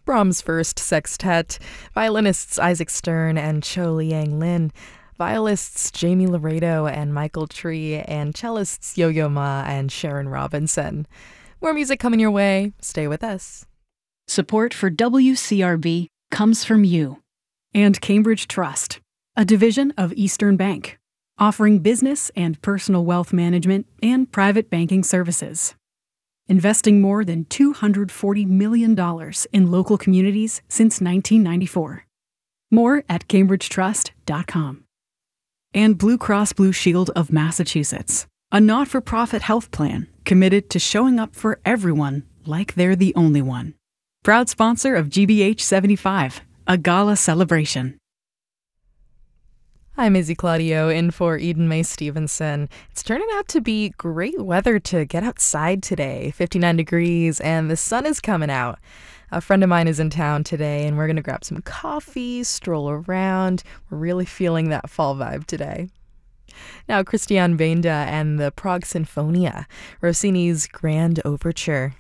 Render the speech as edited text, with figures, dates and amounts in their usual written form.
Brahms' First Sextet, violinists Isaac Stern and Cho Liang Lin, violists Jamie Laredo and Michael Tree, and cellists Yo-Yo Ma and Sharon Robinson. More music coming your way. Stay with us. Support for WCRB comes from you and Cambridge Trust, a division of Eastern Bank, offering business and personal wealth management and private banking services. Investing more than $240 million in local communities since 1994. More at cambridgetrust.com. And Blue Cross Blue Shield of Massachusetts, a not-for-profit health plan committed to showing up for everyone like they're the only one. Proud sponsor of GBH 75, a gala celebration. I'm Izzy Claudio in for Eden Mae Stevenson. It's turning out to be great weather to get outside today, 59 degrees, and the sun is coming out. A friend of mine is in town today, and we're going to grab some coffee, stroll around. We're really feeling that fall vibe today. Now, Christian Benda and the Prague Sinfonia, Rossini's Grand Overture.